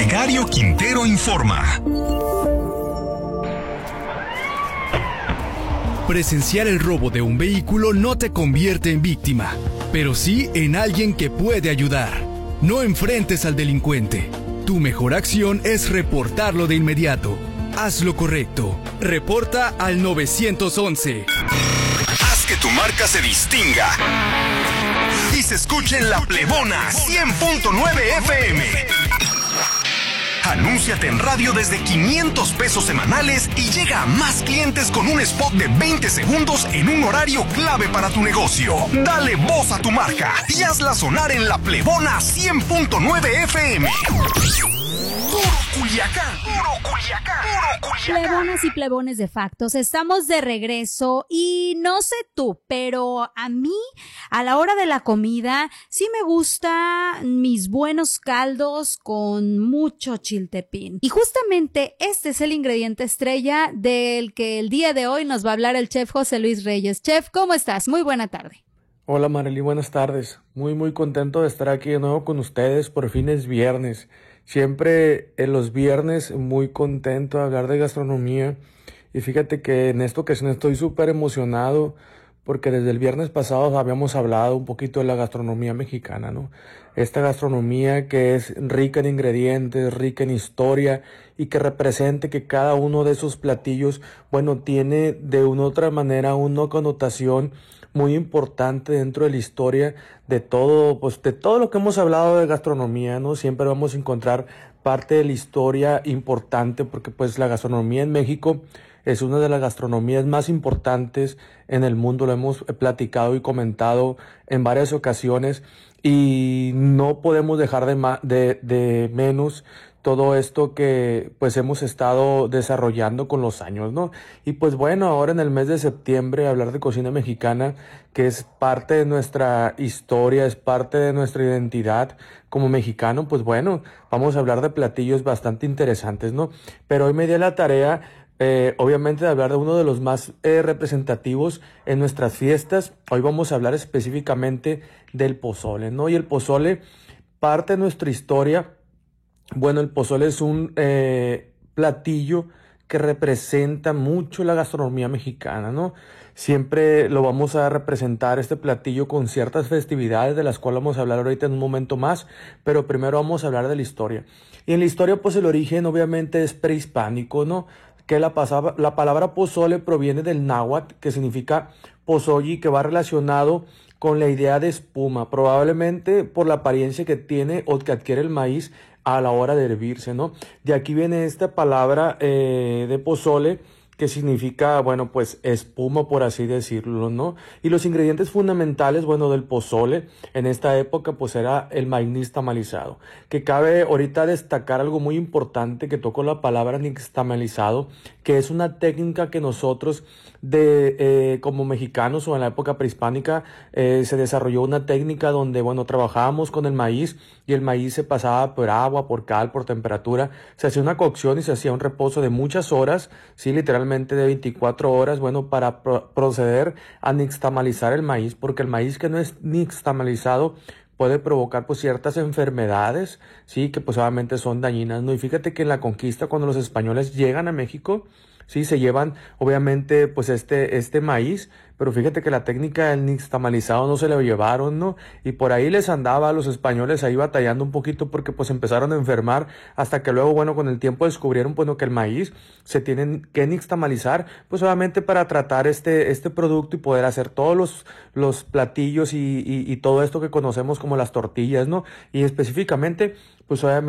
Edgario Quintero informa. Presenciar el robo de un vehículo no te convierte en víctima, pero sí en alguien que puede ayudar. No enfrentes al delincuente. Tu mejor acción es reportarlo de inmediato. Haz lo correcto. Reporta al 911. Haz que tu marca se distinga y se escuche en La Plebona 100.9 FM. Anúnciate en radio desde 500 pesos semanales y llega a más clientes con un spot de 20 segundos en un horario clave para tu negocio. Dale voz a tu marca y hazla sonar en La Plebona 100.9 FM. Puro Culiacán, puro Culiacán, puro Culiacán. Plebonas y plebones de Factos, estamos de regreso y no sé tú, pero a mí a la hora de la comida sí me gustan mis buenos caldos con mucho chiltepín. Y justamente este es el ingrediente estrella del que el día de hoy nos va a hablar el chef José Luis Reyes. Chef, ¿cómo estás? Muy buena tarde. Hola Marely, buenas tardes. Muy contento de estar aquí de nuevo con ustedes. Por fin es viernes. Siempre en los viernes muy contento de hablar de gastronomía. Y fíjate que en esta ocasión estoy súper emocionado porque desde el viernes pasado habíamos hablado un poquito de la gastronomía mexicana, ¿no? Esta gastronomía que es rica en ingredientes, rica en historia y que represente que cada uno de esos platillos, bueno, tiene de una u otra manera una connotación muy importante dentro de la historia de todo, pues de todo lo que hemos hablado de gastronomía, ¿no? Siempre vamos a encontrar parte de la historia importante porque pues la gastronomía en México es una de las gastronomías más importantes en el mundo, lo hemos platicado y comentado en varias ocasiones y no podemos dejar de menos todo esto que pues hemos estado desarrollando con los años, ¿no? Y pues bueno, ahora en el mes de septiembre hablar de cocina mexicana, que es parte de nuestra historia, es parte de nuestra identidad como mexicano, pues bueno, vamos a hablar de platillos bastante interesantes, ¿no? Pero hoy me di la tarea obviamente de hablar de uno de los más representativos en nuestras fiestas. Hoy vamos a hablar específicamente del pozole, ¿no? Y el pozole, parte de nuestra historia. Bueno, el pozole es un platillo que representa mucho la gastronomía mexicana, ¿no? Siempre lo vamos a representar este platillo con ciertas festividades de las cuales vamos a hablar ahorita en un momento más, pero primero vamos a hablar de la historia. Y en la historia, pues el origen obviamente es prehispánico, ¿no? Que la palabra pozole proviene del náhuatl, que significa pozolli, que va relacionado con la idea de espuma, probablemente por la apariencia que tiene o que adquiere el maíz a la hora de hervirse, ¿no? De aquí viene esta palabra de pozole, que significa, bueno, pues espuma, por así decirlo, ¿no? Y los ingredientes fundamentales, bueno, del pozole en esta época, pues era el maíz nixtamalizado. Que cabe ahorita destacar algo muy importante que tocó la palabra nixtamalizado, que es una técnica que nosotros como mexicanos o en la época prehispánica se desarrolló una técnica donde, bueno, trabajábamos con el maíz y el maíz se pasaba por agua, por cal, por temperatura, se hacía una cocción y se hacía un reposo de muchas horas, sí, literalmente de 24 horas, bueno, para proceder a nixtamalizar el maíz, porque el maíz que no es nixtamalizado puede provocar pues ciertas enfermedades, sí, que pues obviamente son dañinas, ¿no? Y fíjate que en la conquista, cuando los españoles llegan a México, sí, se llevan obviamente pues este maíz, pero fíjate que la técnica del nixtamalizado no se la llevaron, ¿no? Y por ahí les andaba a los españoles ahí batallando un poquito porque pues empezaron a enfermar hasta que luego, bueno, con el tiempo descubrieron, bueno, que el maíz se tienen que nixtamalizar, pues obviamente para tratar este producto y poder hacer todos los platillos y todo esto que conocemos como las tortillas, ¿no? Y específicamente, pues obviamente